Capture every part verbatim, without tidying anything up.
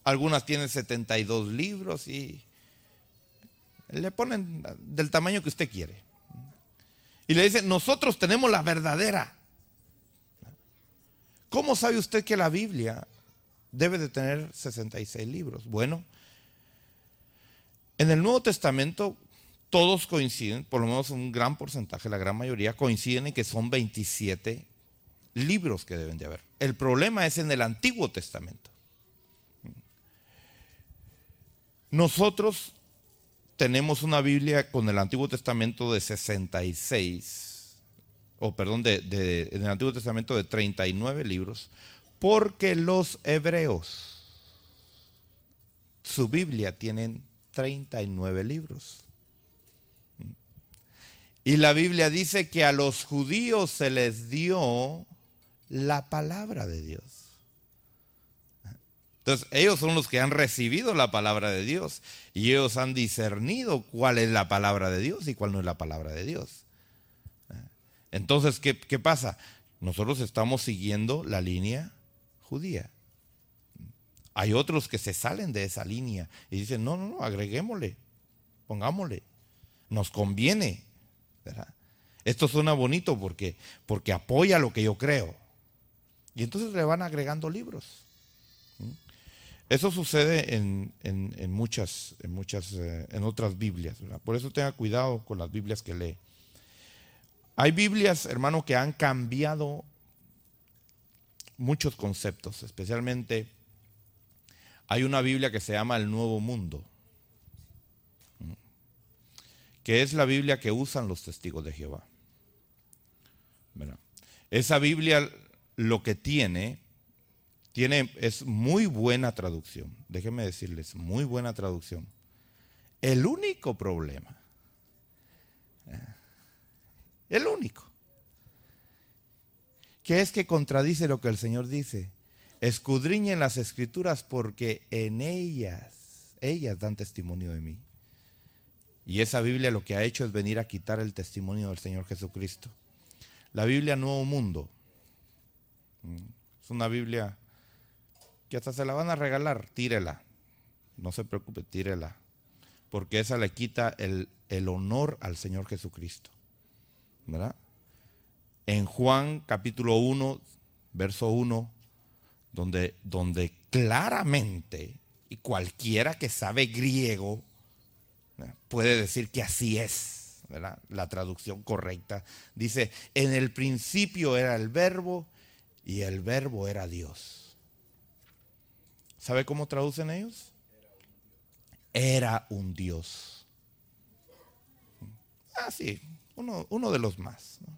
algunas tienen setenta y dos libros y le ponen del tamaño que usted quiere. Y le dicen, nosotros tenemos la verdadera. ¿Cómo sabe usted que la Biblia debe de tener sesenta y seis libros? Bueno, en el Nuevo Testamento todos coinciden, por lo menos un gran porcentaje, la gran mayoría coinciden en que son veintisiete libros que deben de haber. El problema es en el Antiguo Testamento. Nosotros tenemos una Biblia con el Antiguo Testamento de sesenta y seis, o perdón, de, de, en el Antiguo Testamento de treinta y nueve libros, porque los hebreos, su Biblia tienen treinta y nueve libros. Y la Biblia dice que a los judíos se les dio la palabra de Dios. Entonces, ellos son los que han recibido la palabra de Dios y ellos han discernido cuál es la palabra de Dios y cuál no es la palabra de Dios. Entonces, ¿qué, qué pasa? Nosotros estamos siguiendo la línea judía. Hay otros que se salen de esa línea y dicen, no, no, no, agreguémosle, pongámosle, nos conviene, ¿verdad? Esto suena bonito porque, porque apoya lo que yo creo. Y entonces le van agregando libros. Eso sucede en, en, en muchas, en, muchas eh, en otras Biblias, ¿verdad? Por eso tenga cuidado con las Biblias que lee. Hay Biblias, hermano, que han cambiado muchos conceptos, especialmente hay una Biblia que se llama El Nuevo Mundo, que es la Biblia que usan los testigos de Jehová. ¿Verdad? Esa Biblia lo que tiene Tiene, es muy buena traducción, déjenme decirles, muy buena traducción. El único problema, el único, que es que contradice lo que el Señor dice. Escudriñen las Escrituras porque en ellas, ellas dan testimonio de mí. Y esa Biblia lo que ha hecho es venir a quitar el testimonio del Señor Jesucristo. La Biblia Nuevo Mundo es una Biblia que hasta se la van a regalar, tírela, no se preocupe, tírela, porque esa le quita el, el honor al Señor Jesucristo, ¿verdad? En Juan capítulo uno, verso uno, donde, donde claramente, y cualquiera que sabe griego, ¿verdad?, puede decir que así es, ¿verdad? La traducción correcta, dice, en el principio era el verbo, y el verbo era Dios. ¿Sabe cómo traducen ellos? Era un Dios. Ah, sí, uno, uno de los más, ¿no?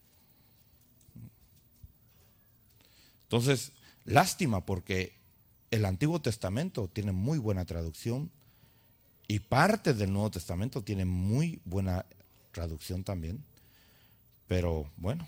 Entonces, lástima porque el Antiguo Testamento tiene muy buena traducción y parte del Nuevo Testamento tiene muy buena traducción también. Pero bueno,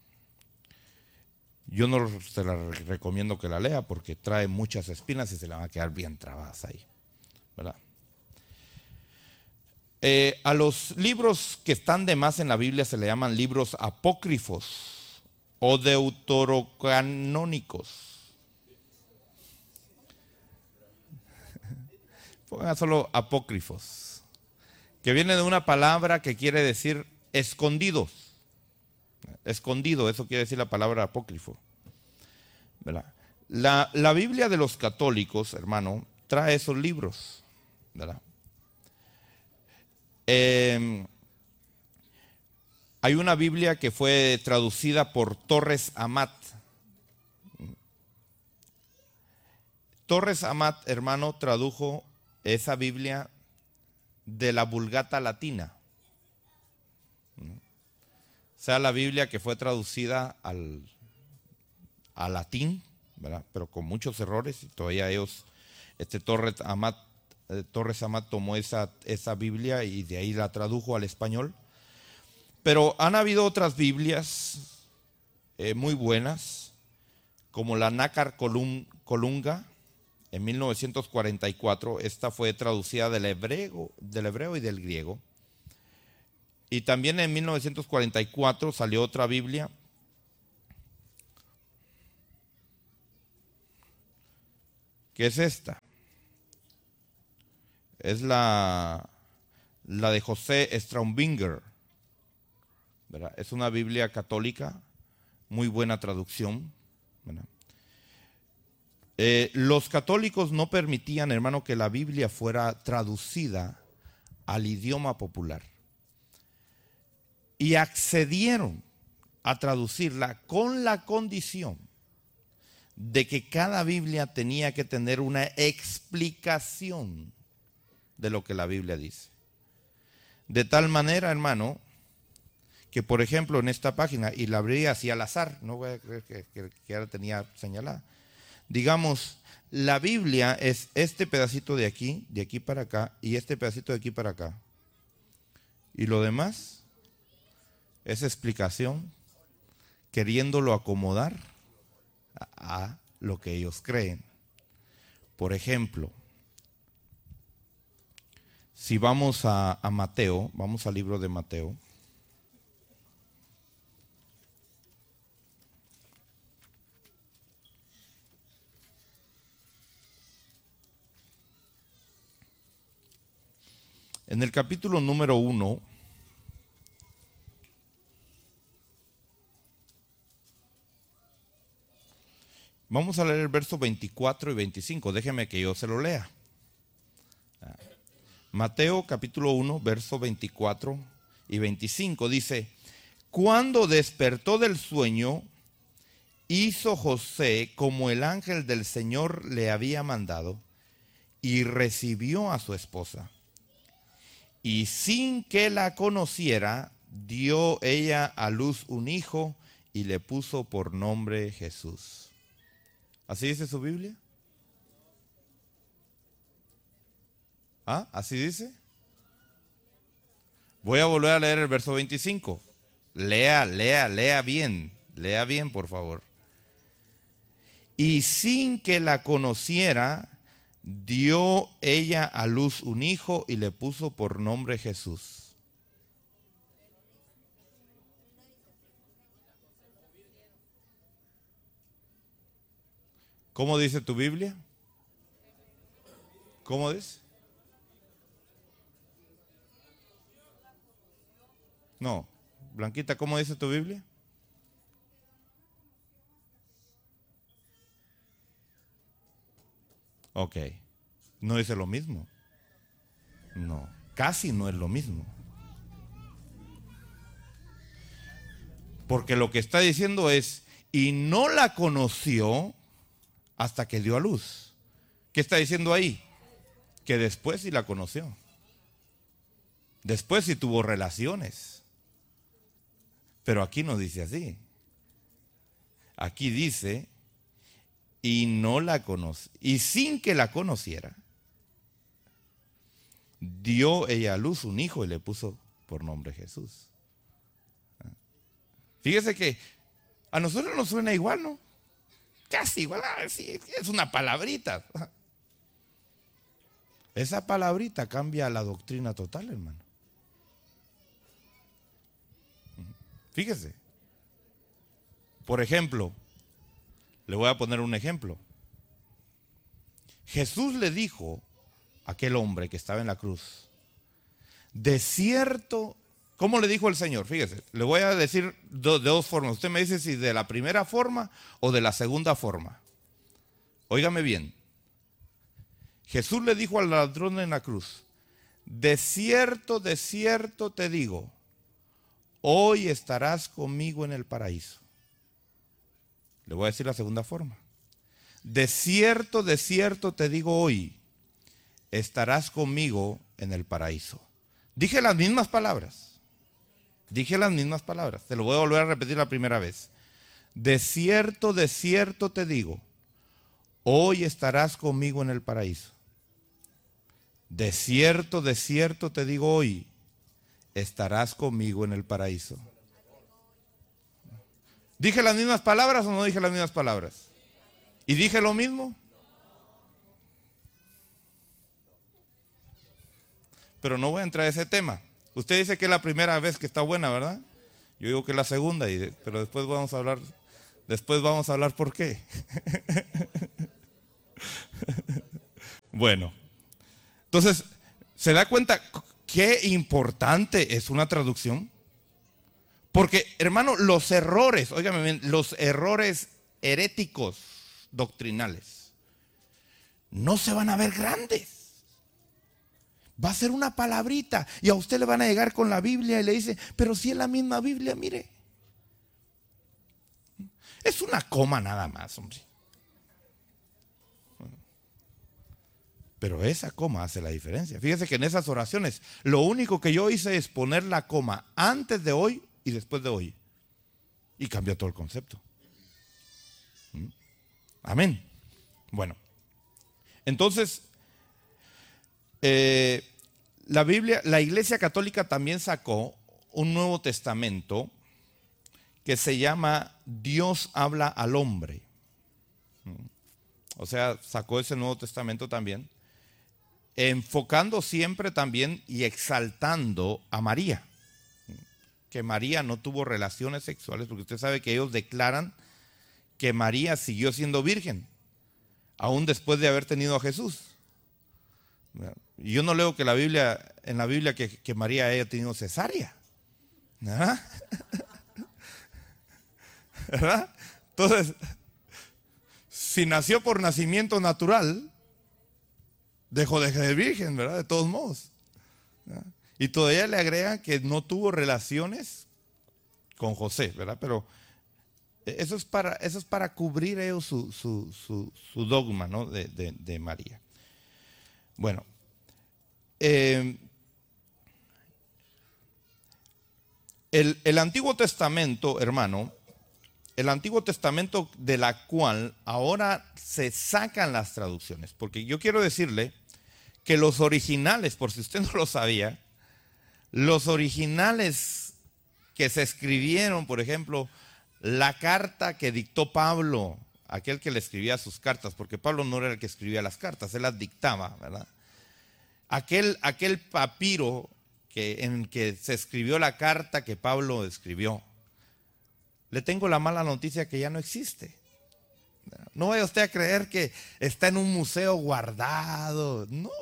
yo no se la recomiendo que la lea porque trae muchas espinas y se le van a quedar bien trabadas ahí, ¿verdad? Eh, a los libros que están de más en la Biblia se le llaman libros apócrifos o deuterocanónicos. Pongan solo apócrifos, que viene de una palabra que quiere decir escondidos. Escondido, eso quiere decir la palabra apócrifo, ¿verdad? La, la Biblia de los católicos, hermano, trae esos libros, ¿verdad? Eh, hay una Biblia que fue traducida por Torres Amat. Torres Amat, hermano, tradujo esa Biblia de la Vulgata latina. O sea, la Biblia que fue traducida al, al latín, ¿verdad? Pero con muchos errores, y todavía ellos, este Torres Amat, eh, Torres Amat tomó esa, esa Biblia y de ahí la tradujo al español. Pero han habido otras Biblias eh, muy buenas, como la Nácar Colum, Colunga, en mil novecientos cuarenta y cuatro, esta fue traducida del hebreo, del hebreo y del griego. Y también en mil novecientos cuarenta y cuatro salió otra Biblia que es esta. Es la, la de José Straumbinger, ¿verdad? Es una Biblia católica, muy buena traducción, ¿verdad? Eh, los católicos no permitían, hermano, que la Biblia fuera traducida al idioma popular. Y accedieron a traducirla con la condición de que cada Biblia tenía que tener una explicación de lo que la Biblia dice. De tal manera, hermano, que por ejemplo en esta página, y la abrí así al azar, no voy a creer que, que, que ya la tenía señalada. Digamos, la Biblia es este pedacito de aquí, de aquí para acá, y este pedacito de aquí para acá. Y lo demás es explicación, queriéndolo acomodar a, a lo que ellos creen. Por ejemplo, si vamos a, a Mateo, vamos al libro de Mateo. En el capítulo número uno, vamos a leer el verso veinticuatro y veinticinco. Déjeme que yo se lo lea. Mateo capítulo uno, verso veinticuatro y veinticinco dice: cuando despertó del sueño, hizo José como el ángel del Señor le había mandado y recibió a su esposa. Y sin que la conociera, dio ella a luz un hijo y le puso por nombre Jesús. ¿Así dice su Biblia? ¿Ah? ¿Así dice? Voy a volver a leer el verso veinticinco. Lea, lea, lea bien. Lea bien, por favor. Y sin que la conociera, dio ella a luz un hijo y le puso por nombre Jesús. ¿Cómo dice tu Biblia? ¿Cómo dice? No, Blanquita, ¿cómo dice tu Biblia? Ok, no dice lo mismo. No, casi no es lo mismo. Porque lo que está diciendo es, y no la conoció hasta que dio a luz. ¿Qué está diciendo ahí? Que después sí la conoció. Después sí tuvo relaciones. Pero aquí no dice así. Aquí dice, y no la conoce. Y sin que la conociera, dio ella a luz un hijo y le puso por nombre Jesús. Fíjese que a nosotros nos suena igual, ¿no? Casi igual, sí, es una palabrita. Esa palabrita cambia la doctrina total, hermano. Fíjese. Por ejemplo, le voy a poner un ejemplo. Jesús le dijo a aquel hombre que estaba en la cruz, de cierto, ¿cómo le dijo el Señor? Fíjese, le voy a decir de dos formas. Usted me dice si de la primera forma o de la segunda forma. Óigame bien. Jesús le dijo al ladrón en la cruz, de cierto, de cierto te digo, hoy estarás conmigo en el paraíso. Le voy a decir la segunda forma. De cierto, de cierto te digo hoy, estarás conmigo en el paraíso. Dije las mismas palabras. Dije las mismas palabras. Te lo voy a volver a repetir la primera vez. De cierto, de cierto te digo, hoy estarás conmigo en el paraíso. De cierto, de cierto te digo hoy, estarás conmigo en el paraíso. ¿Dije las mismas palabras o no dije las mismas palabras? ¿Y dije lo mismo? Pero no voy a entrar a ese tema. Usted dice que es la primera vez que está buena, ¿verdad? Yo digo que es la segunda, y, pero después vamos a hablar, después vamos a hablar por qué. Bueno, entonces ¿Se da cuenta qué importante es una traducción? Porque, hermano, los errores, óigame bien, los errores heréticos doctrinales no se van a ver grandes. Va a ser una palabrita y a usted le van a llegar con la Biblia y le dice, pero si es la misma Biblia, mire. Es una coma nada más, hombre. Pero esa coma hace la diferencia. Fíjese que en esas oraciones lo único que yo hice es poner la coma antes de hoy y después de hoy. Y cambió todo el concepto. ¿Mm? Amén. Bueno, entonces, eh, la Biblia, la Iglesia Católica también sacó un Nuevo Testamento que se llama Dios habla al hombre. ¿Mm? O sea, sacó ese Nuevo Testamento también, enfocando siempre también y exaltando a María. Que María no tuvo relaciones sexuales, porque usted sabe que ellos declaran que María siguió siendo virgen, aún después de haber tenido a Jesús. Y yo no leo que la Biblia, en la Biblia que, que María haya tenido cesárea. ¿Verdad? ¿Verdad? Entonces, si nació por nacimiento natural, dejó de ser virgen, ¿verdad? De todos modos. ¿Verdad? Y todavía le agregan que no tuvo relaciones con José, ¿verdad? Pero eso es para, eso es para cubrir ellos su, su, su, su dogma, ¿no? de, de, de María. Bueno, eh, el, el Antiguo Testamento, hermano, el Antiguo Testamento de la cual ahora se sacan las traducciones, porque yo quiero decirle que los originales, por si usted no lo sabía, los originales que se escribieron, por ejemplo, la carta que dictó Pablo, aquel que le escribía sus cartas, porque Pablo no era el que escribía las cartas, él las dictaba, ¿verdad? Aquel, aquel papiro que, en que se escribió la carta que Pablo escribió, le tengo la mala noticia que ya no existe. No vaya usted a creer que está en un museo guardado, no.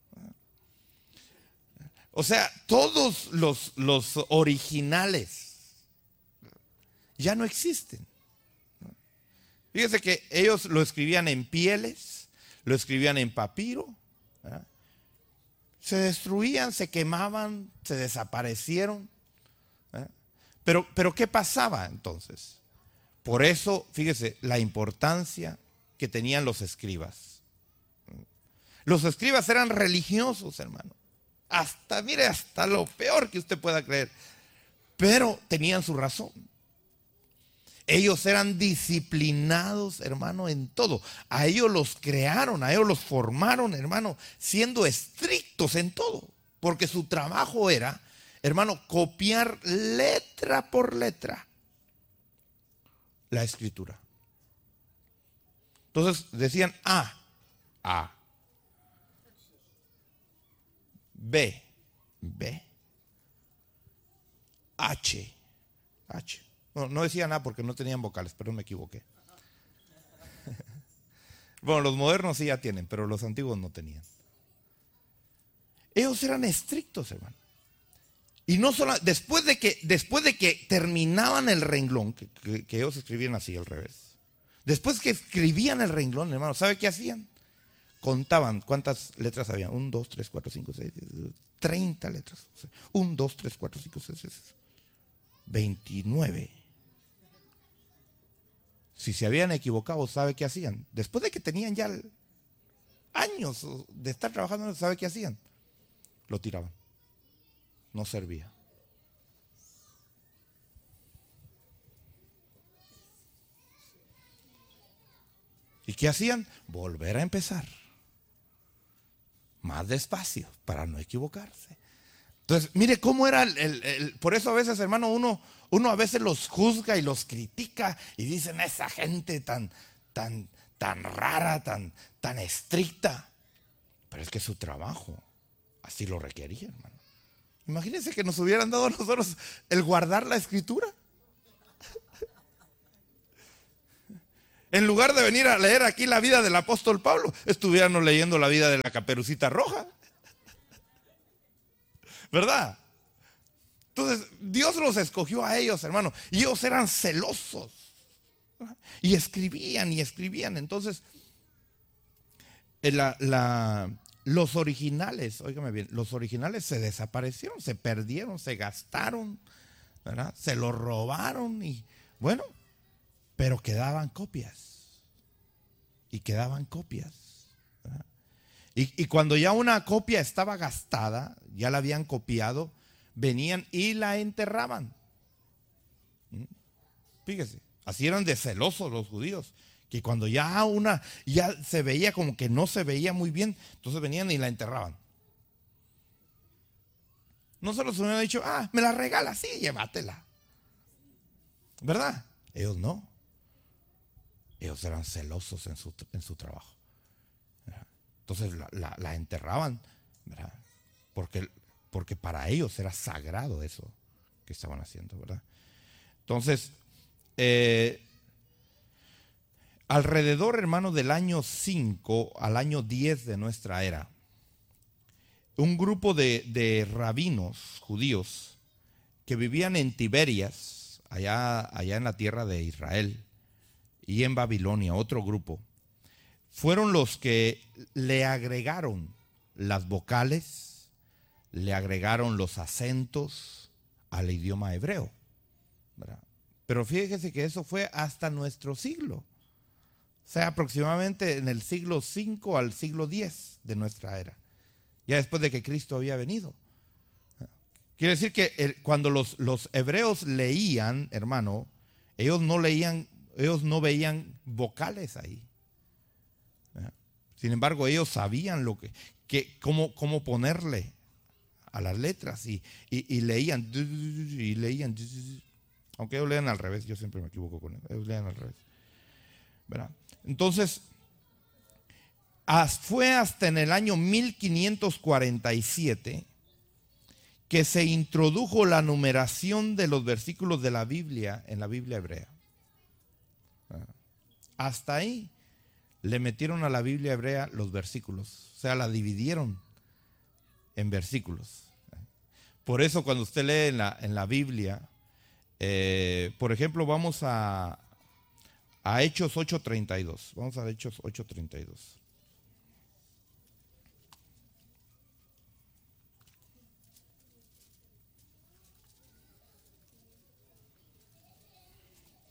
O sea, todos los, los originales ya no existen. Fíjese que ellos lo escribían en pieles, lo escribían en papiro, ¿verdad? Se destruían, se quemaban, se desaparecieron. ¿Verdad? Pero, pero ¿qué pasaba entonces? Por eso, fíjese, la importancia que tenían los escribas. Los escribas eran religiosos, hermano. Hasta, mire, hasta lo peor que usted pueda creer. Pero tenían su razón. Ellos eran disciplinados, hermano, en todo. A ellos los crearon, a ellos los formaron, hermano, siendo estrictos en todo. Porque su trabajo era, hermano, copiar letra por letra la escritura. Entonces decían A, A. B, B, H, H. No, no decían A porque no tenían vocales, pero me equivoqué. Bueno, los modernos sí ya tienen, pero los antiguos no tenían. Ellos eran estrictos, hermano. Y no solo, después de que, después de que terminaban el renglón, que, que, que ellos escribían así al revés. Después que escribían el renglón, hermano, ¿sabe qué hacían? Contaban cuántas letras había. Un, dos, tres, cuatro, cinco, seis, treinta letras. Un, dos, tres, cuatro, cinco, seis, seis, veintinueve. Si se habían equivocado, ¿sabe qué hacían? Después de que tenían ya años de estar trabajando, ¿sabe qué hacían? Lo tiraban. No servía. ¿Y qué hacían? Volver a empezar. Más despacio, para no equivocarse. Entonces, mire cómo era el, el, el, por eso a veces, hermano, uno, uno a veces los juzga y los critica y dicen, esa gente tan, tan, tan rara, tan, tan estricta. Pero es que su trabajo así lo requería, hermano. Imagínense que nos hubieran dado a nosotros el guardar la escritura. En lugar de venir a leer aquí la vida del apóstol Pablo, estuviéramos leyendo la vida de la Caperucita Roja. ¿verdad? Entonces, Dios los escogió a ellos, hermano, y ellos eran celosos, ¿verdad? Y escribían y escribían. Entonces, la, la, los originales, óigame bien, los originales se desaparecieron, se perdieron, se gastaron, ¿verdad? Se los robaron y bueno, pero quedaban copias. Y quedaban copias, ¿verdad? Y, y cuando ya una copia estaba gastada, ya la habían copiado, venían y la enterraban. ¿Mm? Fíjese, así eran de celosos los judíos, que cuando ya una ya se veía como que no se veía muy bien, entonces venían y la enterraban. No se los hubieran dicho, ah, me la regalas, sí, llévatela, ¿verdad? Ellos no. Ellos eran celosos en su, en su trabajo, ¿verdad? Entonces la, la, la enterraban, ¿verdad? Porque, porque para ellos era sagrado eso que estaban haciendo, ¿verdad? Entonces, eh, alrededor, hermano, del año cinco al año diez de nuestra era, un grupo de, de rabinos judíos que vivían en Tiberias, allá, allá en la tierra de Israel, y en Babilonia, otro grupo, fueron los que le agregaron las vocales, le agregaron los acentos al idioma hebreo, ¿verdad? Pero fíjese que eso fue hasta nuestro siglo, o sea, aproximadamente en el siglo cinco al siglo diez de nuestra era, ya después de que Cristo había venido. Quiere decir que el, cuando los, los hebreos leían, hermano, ellos no leían, ellos no veían vocales ahí. Sin embargo, ellos sabían lo que, que cómo, cómo ponerle a las letras y, y, y leían y leían, aunque ellos lean al revés, yo siempre me equivoco con ellos, ellos lean al revés, ¿verdad? Entonces, fue hasta en el año mil quinientos cuarenta y siete que se introdujo la numeración de los versículos de la Biblia en la Biblia hebrea. Hasta ahí le metieron a la Biblia hebrea los versículos, o sea, la dividieron en versículos. Por eso cuando usted lee en la, en la Biblia, eh, por ejemplo, vamos a, a Hechos ocho treinta y dos. Vamos a Hechos ocho treinta y dos.